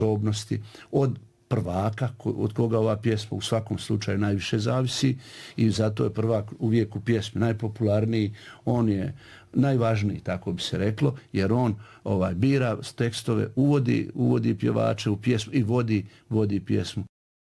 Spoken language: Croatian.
sposobnosti, od prvaka od koga ova pjesma u svakom slučaju najviše zavisi i zato je prvak uvijek u pjesmi najpopularniji, on je najvažniji, tako bi se reklo, jer on bira tekstove, uvodi pjevače u pjesmu i vodi pjesmu